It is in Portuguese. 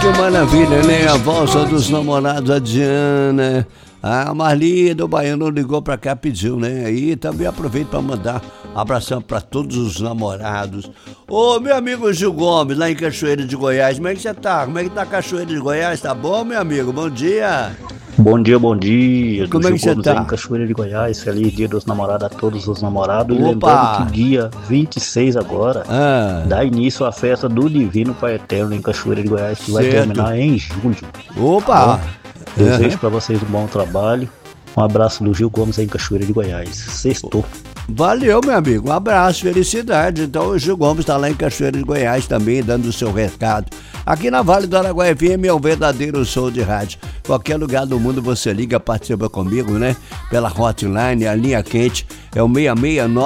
que maravilha, né? A volta dos namorados, a Diana. A Marli do Baiano ligou pra cá, pediu, né? E também aproveito pra mandar um abração pra todos os namorados. Ô, meu amigo Gil Gomes, lá em Cachoeira de Goiás, como é que você tá? Como é que tá a Cachoeira de Goiás? Tá bom, meu amigo? Bom dia. Bom dia, bom dia. Como é que você tá? Em Cachoeira de Goiás, feliz dia dos namorados a todos os namorados. Opa! E lembrando que dia 26 agora dá início à festa do Divino Pai Eterno em Cachoeira de Goiás, que vai terminar em julho. Opa! Desejo pra vocês um bom trabalho. Um abraço do Gil Gomes aí em Cachoeira de Goiás. Sextou. Valeu, meu amigo. Um abraço, felicidade. Então o Gil Gomes está lá em Cachoeira de Goiás também, dando o seu recado. Aqui na Vale do Araguaia FM é um verdadeiro show de rádio. Qualquer lugar do mundo você liga, participa comigo, né? Pela hotline, a linha quente é o 669